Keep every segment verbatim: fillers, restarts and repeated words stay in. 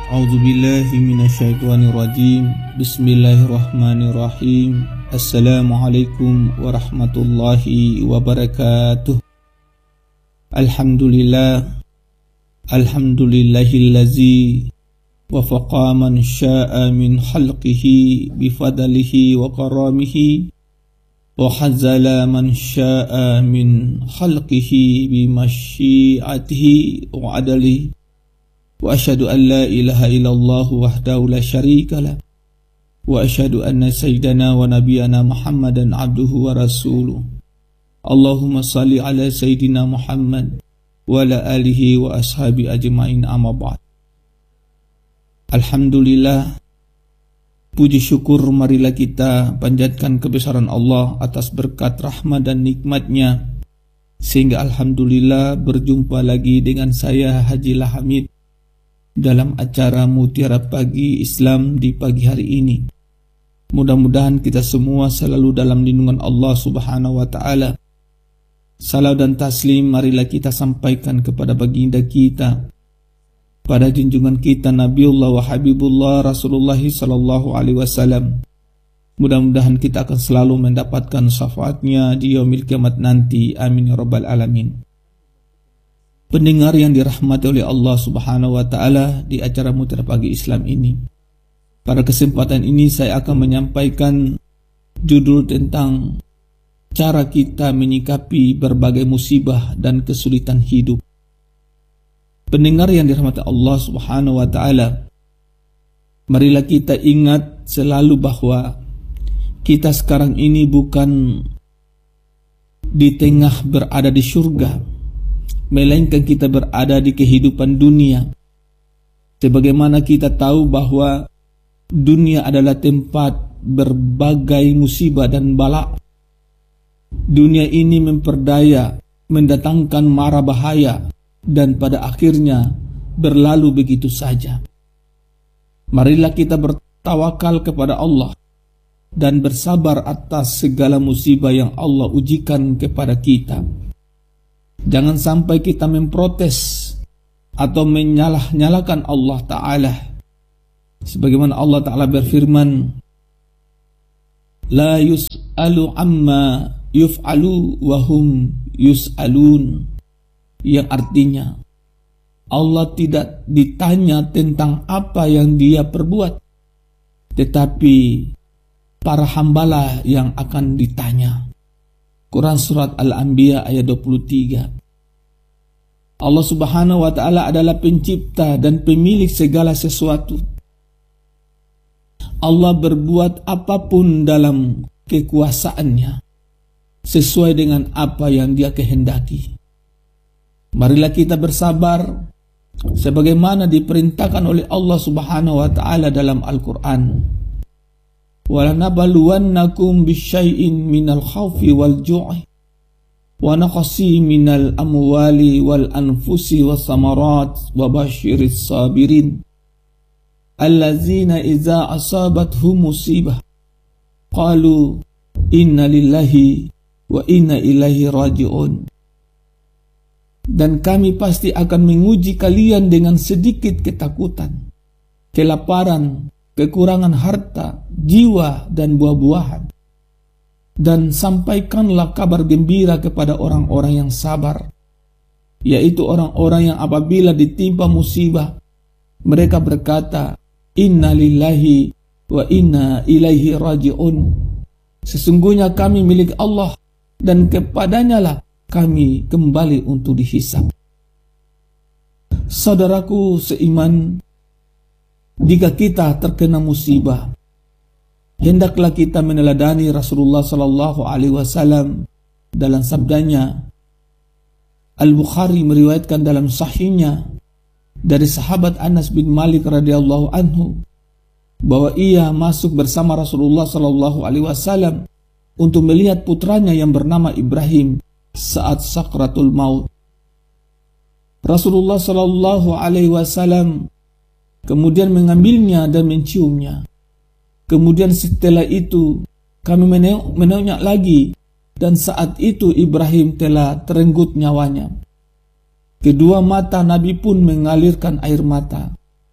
A'udzu billahi minasyaitonir rajim. Bismillahirrahmanirrahim. Assalamualaikum warahmatullahi wabarakatuh. Alhamdulillah. Alhamdulillahillazi wafaqa man syaa min khalqihi bifadlihi wa karamihi wa hazzala man syaa min khalqihi bimasyiatihi wa adalihi. Wa asyhadu an la ilaha illallah wahdahu la syarika lah. Wa asyhadu anna sayyidana wa nabiyana Muhammadan abduhu wa rasuluh. Allahumma salli ala sayyidina Muhammad wa ala alihi wa ashabi ajma'in, amma ba'd. Alhamdulillah, puji syukur marilah kita panjatkan kebesaran Allah atas berkat rahmat dan nikmatnya, sehingga alhamdulillah berjumpa lagi dengan saya Haji Lahamid dalam acara Mutiara Pagi Islam di pagi hari ini. Mudah-mudahan kita semua selalu dalam lindungan Allah Subhanahu wa Ta'ala. Salam dan taslim marilah kita sampaikan kepada baginda kita, pada junjungan kita Nabiullah wa Habibullah Rasulullah sallallahu alaihi wasallam. Mudah-mudahan kita akan selalu mendapatkan syafaatnya di yaumil kiamat nanti. Amin ya rabbal alamin. Pendengar yang dirahmati oleh Allah Subhanahu wa Ta'ala, di acara Mutiara Pagi Islam ini, pada kesempatan ini saya akan menyampaikan judul tentang cara kita menyikapi berbagai musibah dan kesulitan hidup. Pendengar yang dirahmati Allah Subhanahu wa Ta'ala, marilah kita ingat selalu bahwa kita sekarang ini bukan di tengah berada di surga, melainkan kita berada di kehidupan dunia. Sebagaimana kita tahu bahwa dunia adalah tempat berbagai musibah dan bala. Dunia ini memperdaya, mendatangkan mara bahaya, dan pada akhirnya berlalu begitu saja. Marilah kita bertawakal kepada Allah dan bersabar atas segala musibah yang Allah ujikan kepada kita. Jangan sampai kita memprotes atau menyalah-nyalakan Allah Ta'ala. Sebagaimana Allah Ta'ala berfirman, La yus'alu amma yuf'alu wahum yus'alun. Yang artinya, Allah tidak ditanya tentang apa yang dia perbuat, tetapi para hambalah yang akan ditanya. Quran Surat Al-Anbiya ayat dua puluh tiga. Allah Subhanahu wa Ta'ala adalah pencipta dan pemilik segala sesuatu. Allah berbuat apapun dalam kekuasaannya sesuai dengan apa yang dia kehendaki. Marilah kita bersabar sebagaimana diperintahkan oleh Allah Subhanahu wa Ta'ala dalam Al-Quran. وَلَنَبَلُوَنَّكُمْ بِشَيْءٍ مِنَ الْخَوْفِ وَالْجُوعِ وَنَقْصٍ مِنَ الْأَمْوَالِ وَالْأَنْفُسِ وَالثَّمَرَاتِ وَبَشِّرِ الصَّابِرِينَ الَّذِينَ إِذَا أَصَابَتْهُمْ مُصِيبَةٌ قَالُوا إِنَّا لِلَّهِ وَإِنَّا إِلَيْهِ رَاجِعُونَ. Dan kami pasti akan menguji kalian dengan sedikit ketakutan, kelaparan, kekurangan harta, jiwa, dan buah-buahan. Dan sampaikanlah kabar gembira kepada orang-orang yang sabar, yaitu orang-orang yang apabila ditimpa musibah, mereka berkata, Inna lillahi wa inna ilaihi raji'un. Sesungguhnya kami milik Allah, dan kepadanya lah kami kembali untuk dihisab. Saudaraku seiman, jika kita terkena musibah, hendaklah kita meneladani Rasulullah sallallahu alaihi wasallam dalam sabdanya. Al-Bukhari meriwayatkan dalam sahihnya dari sahabat Anas bin Malik radhiyallahu anhu bahwa ia masuk bersama Rasulullah sallallahu alaihi wasallam untuk melihat putranya yang bernama Ibrahim saat sakratul maut. Rasulullah sallallahu alaihi wasallam kemudian mengambilnya dan menciumnya. Kemudian setelah itu kami menengoknya lagi, dan saat itu Ibrahim telah terenggut nyawanya. Kedua mata Nabi pun mengalirkan air mata.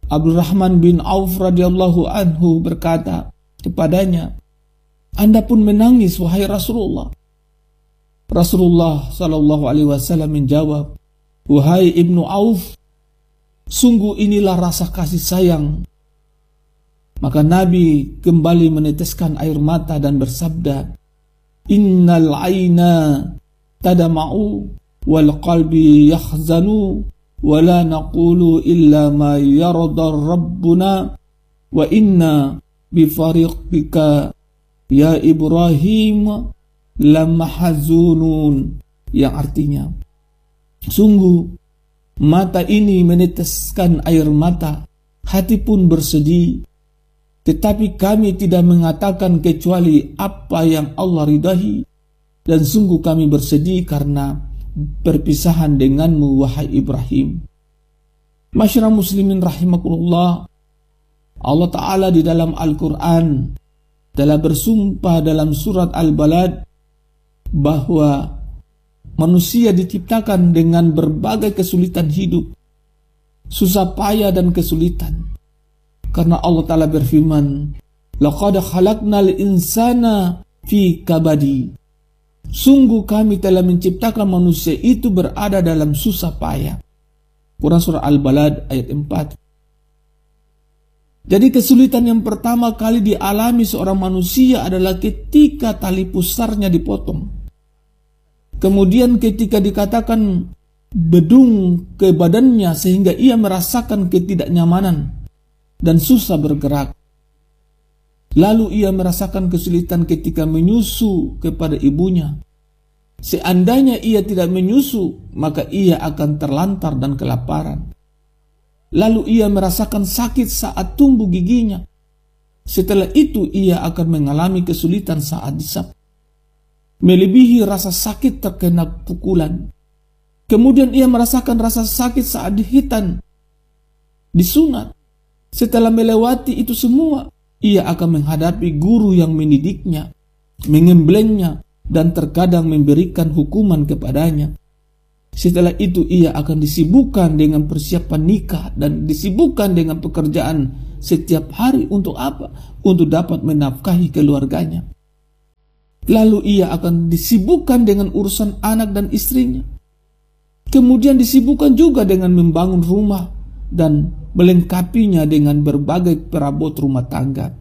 Abdurrahman bin Auf radhiyallahu anhu berkata kepadanya, "Anda pun menangis wahai Rasulullah." Rasulullah sallallahu alaihi wasallam menjawab, "Wahai Ibnu Auf, sungguh inilah rasa kasih sayang." Maka Nabi kembali meneteskan air mata dan bersabda, "Innal aina tadama'u wal qalbi yahzanu wa la naqulu illa ma yarda rabbuna wa inna bifariqika ya Ibrahim lamahzunun." Yang artinya, sungguh mata ini meneteskan air mata, hati pun bersedih, tetapi kami tidak mengatakan kecuali apa yang Allah ridai, dan sungguh kami bersedih karena perpisahan denganmu wahai Ibrahim. Masyarakat muslimin rahimakumullah, Allah Ta'ala di dalam Al-Quran telah bersumpah dalam surat Al-Balad bahwa manusia diciptakan dengan berbagai kesulitan hidup, susah payah dan kesulitan. Karena Allah Ta'ala berfirman, "Laqad khalaqnal insana fi kabadi." Sungguh kami telah menciptakan manusia itu berada dalam susah payah. Quran surah Al-Balad ayat empat. Jadi kesulitan yang pertama kali dialami seorang manusia adalah ketika tali pusarnya dipotong. Kemudian ketika dikatakan bedung ke badannya sehingga ia merasakan ketidaknyamanan dan susah bergerak. Lalu ia merasakan kesulitan ketika menyusu kepada ibunya. Seandainya ia tidak menyusu, maka ia akan terlantar dan kelaparan. Lalu ia merasakan sakit saat tumbuh giginya. Setelah itu ia akan mengalami kesulitan saat disap, melebihi rasa sakit terkena pukulan. Kemudian ia merasakan rasa sakit saat dihitan, disunat. Setelah melewati itu semua, ia akan menghadapi guru yang mendidiknya, mengemblengnya, dan terkadang memberikan hukuman kepadanya. Setelah itu ia akan disibukkan dengan persiapan nikah dan disibukkan dengan pekerjaan setiap hari. Untuk apa? Untuk dapat menafkahi keluarganya. Lalu ia akan disibukkan dengan urusan anak dan istrinya. Kemudian disibukkan juga dengan membangun rumah dan melengkapinya dengan berbagai perabot rumah tangga.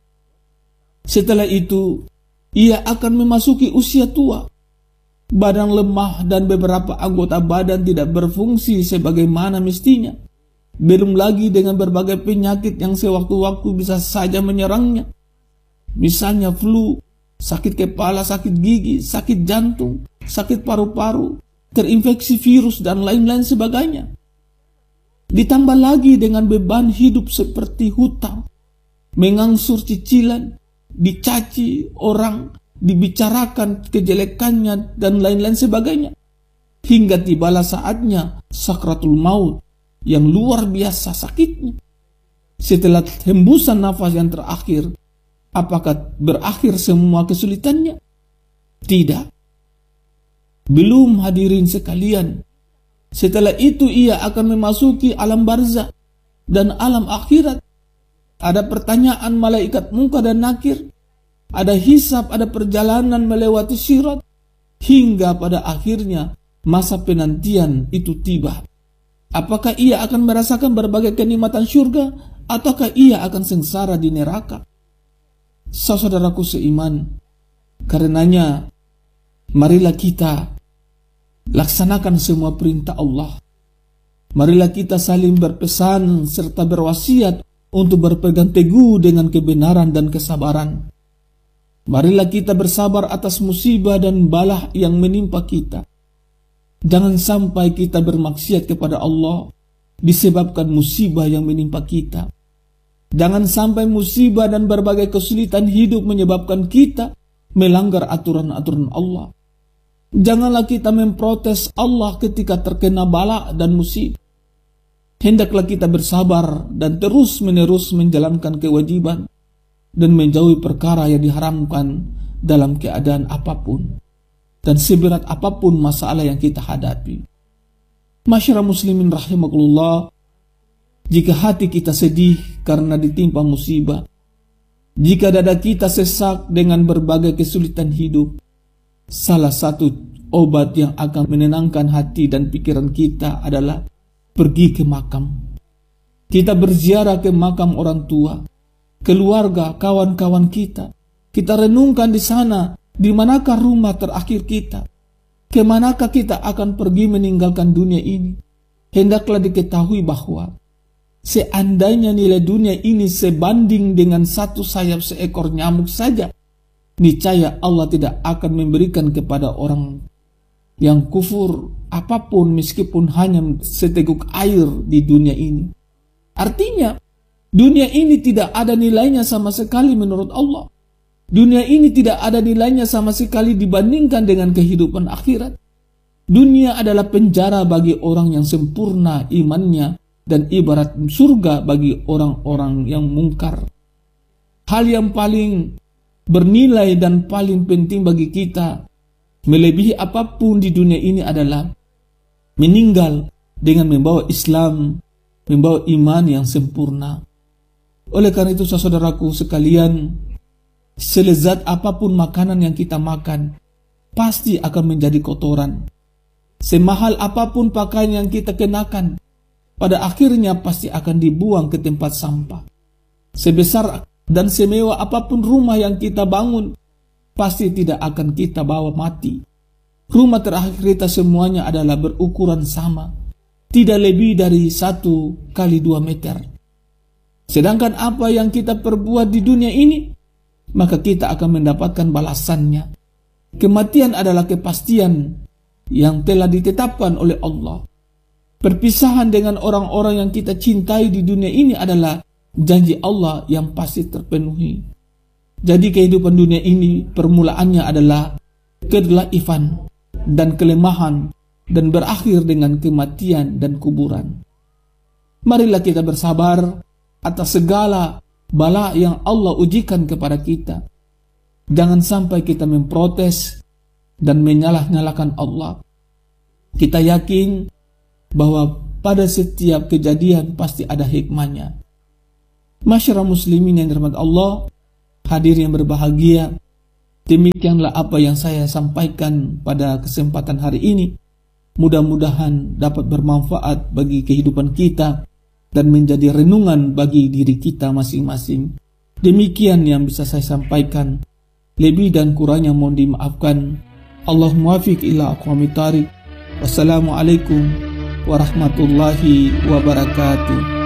Setelah itu, ia akan memasuki usia tua. Badan lemah dan beberapa anggota badan tidak berfungsi sebagaimana mestinya. Belum lagi dengan berbagai penyakit yang sewaktu-waktu bisa saja menyerangnya. Misalnya flu, sakit kepala, sakit gigi, sakit jantung, sakit paru-paru, terinfeksi virus, dan lain-lain sebagainya. Ditambah lagi dengan beban hidup seperti hutang, mengangsur cicilan, dicaci orang, dibicarakan kejelekannya, dan lain-lain sebagainya. Hingga tibalah saatnya sakratul maut yang luar biasa sakitnya. Setelah hembusan nafas yang terakhir, apakah berakhir semua kesulitannya? Tidak. Belum, hadirin sekalian. Setelah itu ia akan memasuki alam barzakh dan alam akhirat. Ada pertanyaan malaikat munkar dan nakir, ada hisab, ada perjalanan melewati sirat, hingga pada akhirnya masa penantian itu tiba. Apakah ia akan merasakan berbagai kenikmatan syurga, ataukah ia akan sengsara di neraka? Saudaraku seiman, karenanya marilah kita laksanakan semua perintah Allah. Marilah kita saling berpesan serta berwasiat untuk berpegang teguh dengan kebenaran dan kesabaran. Marilah kita bersabar atas musibah dan bala yang menimpa kita. Jangan sampai kita bermaksiat kepada Allah disebabkan musibah yang menimpa kita. Jangan sampai musibah dan berbagai kesulitan hidup menyebabkan kita melanggar aturan-aturan Allah. Janganlah kita memprotes Allah ketika terkena bala dan musibah. Hendaklah kita bersabar dan terus-menerus menjalankan kewajiban dan menjauhi perkara yang diharamkan dalam keadaan apapun dan seberat apapun masalah yang kita hadapi. Masyarakat muslimin rahimakumullah, jika hati kita sedih karena ditimpa musibah, jika dada kita sesak dengan berbagai kesulitan hidup, salah satu obat yang akan menenangkan hati dan pikiran kita adalah pergi ke makam. Kita berziarah ke makam orang tua, keluarga, kawan-kawan kita. Kita renungkan di sana, di manakah rumah terakhir kita? Kemanakah kita akan pergi meninggalkan dunia ini? Hendaklah diketahui bahwa seandainya nilai dunia ini sebanding dengan satu sayap seekor nyamuk saja, niscaya Allah tidak akan memberikan kepada orang yang kufur apapun meskipun hanya seteguk air di dunia ini. Artinya, dunia ini tidak ada nilainya sama sekali menurut Allah. Dunia ini tidak ada nilainya sama sekali dibandingkan dengan kehidupan akhirat. Dunia adalah penjara bagi orang yang sempurna imannya dan ibarat surga bagi orang-orang yang mungkar. Hal yang paling bernilai dan paling penting bagi kita melebihi apapun di dunia ini adalah meninggal dengan membawa Islam, membawa iman yang sempurna. Oleh karena itu, saudaraku sekalian, selezat apapun makanan yang kita makan, pasti akan menjadi kotoran. Semahal apapun pakaian yang kita kenakan, pada akhirnya pasti akan dibuang ke tempat sampah. Sebesar dan semewah apapun rumah yang kita bangun, pasti tidak akan kita bawa mati. Rumah terakhir kita semuanya adalah berukuran sama, tidak lebih dari satu kali dua meter. Sedangkan apa yang kita perbuat di dunia ini, maka kita akan mendapatkan balasannya. Kematian adalah kepastian yang telah ditetapkan oleh Allah. Perpisahan dengan orang-orang yang kita cintai di dunia ini adalah janji Allah yang pasti terpenuhi. Jadi kehidupan dunia ini permulaannya adalah kedelaifan dan kelemahan dan berakhir dengan kematian dan kuburan. Marilah kita bersabar atas segala bala yang Allah ujikan kepada kita. Jangan sampai kita memprotes dan menyalah-nyalahkan Allah. Kita yakin bahwa pada setiap kejadian pasti ada hikmahnya. Masyarakat muslimin yang dirahmati Allah, hadir yang berbahagia, demikianlah apa yang saya sampaikan pada kesempatan hari ini. Mudah-mudahan dapat bermanfaat bagi kehidupan kita dan menjadi renungan bagi diri kita masing-masing. Demikian yang bisa saya sampaikan. Lebih dan kurangnya mohon dimaafkan. Allahumma muwafiq ila aqwamit thariq. Wassalamualaikum warahmatullahi wabarakatuh.